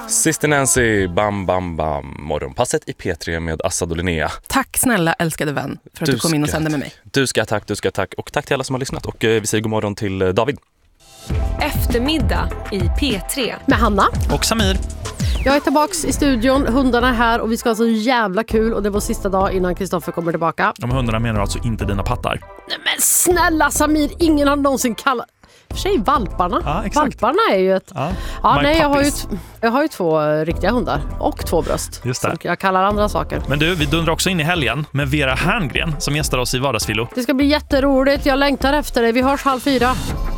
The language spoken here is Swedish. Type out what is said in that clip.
Syster Nancy, bam bam bam. Morgonpasset i P3 med Assad och Linnea. Tack snälla älskade vän för att du kom in och sände med mig. Du ska tack. Och tack till alla som har lyssnat. Och vi säger god morgon till David. Eftermiddag i P3 med Hanna och Samir. Jag är tillbaks i studion, hundarna är här och vi ska ha så jävla kul. Och det var sista dag innan Kristoffer kommer tillbaka. De hundarna menar alltså inte dina pattar. Nej men snälla Samir, ingen har någonsin kallat... För sig valparna. Ja, exakt. Valparna är ju ett... Ja, nej, jag har ju 2 riktiga hundar och 2 bröst. Just det. Så jag kallar andra saker. Men du, vi dundrar också in i helgen med Vera Herngren som gästar oss i Vardagsfilo. Det ska bli jätteroligt, jag längtar efter dig. Vi hörs 3:30.